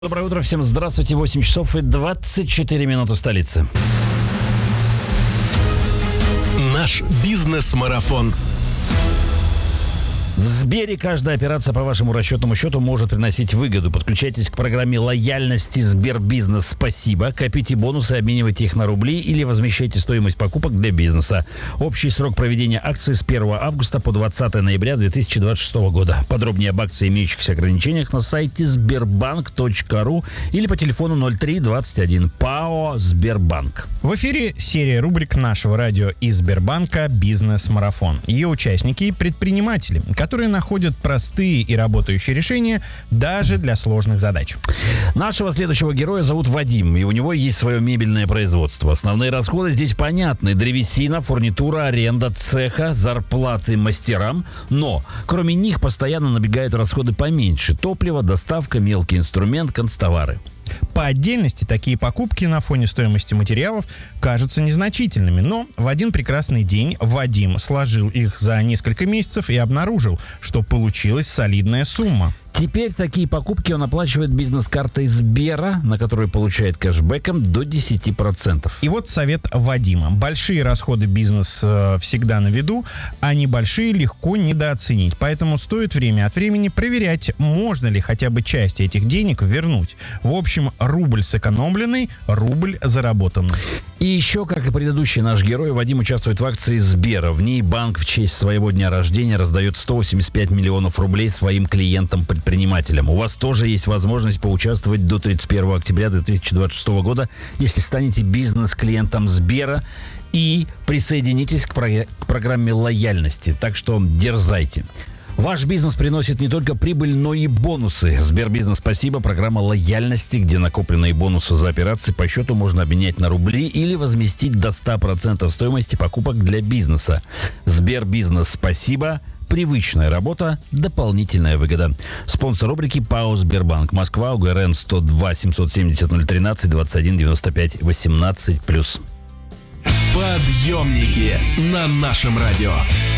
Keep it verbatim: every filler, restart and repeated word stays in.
Доброе утро, всем здравствуйте, восемь часов и двадцать четыре минуты в столице. Наш бизнес-марафон. В Сбере каждая операция по вашему расчетному счету может приносить выгоду. Подключайтесь к программе лояльности Сбербизнес «Спасибо». Копите бонусы, обменивайте их на рубли или возмещайте стоимость покупок для бизнеса. Общий срок проведения акции с первого августа по двадцатое ноября две тысячи двадцать шестого года. Подробнее об акции и имеющихся ограничениях на сайте сбербанк точка ру или по телефону ноль три двадцать один. ПАО «Сбербанк». В эфире серия рубрик нашего радио из Сбербанка «Бизнес-марафон». Ее участники – предприниматели, которые находят простые и работающие решения даже для сложных задач. Нашего следующего героя зовут Вадим, и у него есть свое мебельное производство. Основные расходы здесь понятны: древесина, фурнитура, аренда цеха, зарплаты мастерам. Но кроме них постоянно набегают расходы поменьше: топливо, доставка, мелкий инструмент, канцтовары. По отдельности такие покупки на фоне стоимости материалов кажутся незначительными, но в один прекрасный день Вадим сложил их за несколько месяцев и обнаружил, что получилась солидная сумма. Теперь такие покупки он оплачивает бизнес-картой Сбера, на которую получает кэшбэком до десять процентов. И вот совет Вадима. Большие расходы бизнес э, всегда на виду, а небольшие легко недооценить. Поэтому стоит время от времени проверять, можно ли хотя бы часть этих денег вернуть. В общем, рубль сэкономленный, рубль заработанный. И еще, как и предыдущий наш герой, Вадим участвует в акции Сбера. В ней банк в честь своего дня рождения раздает сто восемьдесят пять миллионов рублей своим клиентам-предпринимателям. У вас тоже есть возможность поучаствовать до тридцать первого октября две тысячи двадцать шестого года, если станете бизнес-клиентом Сбера и присоединитесь к, про- к программе лояльности. Так что дерзайте. Ваш бизнес приносит не только прибыль, но и бонусы. Сбербизнес «Спасибо» — программа лояльности, где накопленные бонусы за операции по счету можно обменять на рубли или возместить до ста процентов стоимости покупок для бизнеса. Сбербизнес «Спасибо». Привычная работа, дополнительная выгода. Спонсор рубрики ПАО «Сбербанк». Москва, УГРН сто два семьсот семьдесят ноль тринадцать двадцать один девяносто пять восемнадцать плюс. Подъемники на нашем радио.